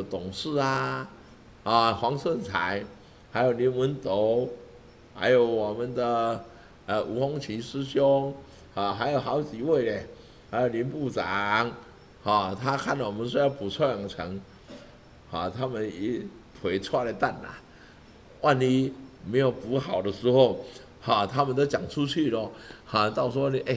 有董事啊，黄顺才，还有林文斗，还有我们的吴红旗师兄还有好几位嘞，还有林部长，他看到我们说要补臭氧层，他们一腿踹了蛋啦，万一没有补好的时候，他们都讲出去了，到时候你